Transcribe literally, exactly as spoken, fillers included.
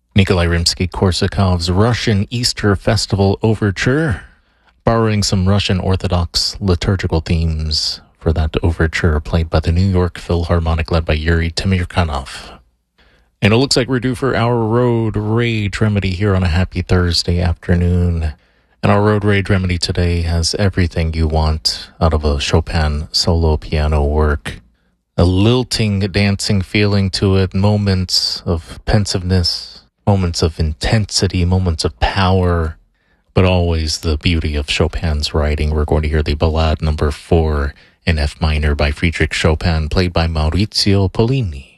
Nikolai Rimsky-Korsakov's Russian Easter Festival Overture, borrowing some Russian Orthodox liturgical themes for that overture, played by the New York Philharmonic, led by Yuri Temirkanov. And it looks like we're due for our Road Rage Remedy here on a happy Thursday afternoon. And our Road Rage Remedy today has everything you want out of a Chopin solo piano work. A lilting, dancing feeling to it, moments of pensiveness, moments of intensity, moments of power, but always the beauty of Chopin's writing. We're going to hear the Ballade number four in F minor by Friedrich Chopin, played by Maurizio Pollini.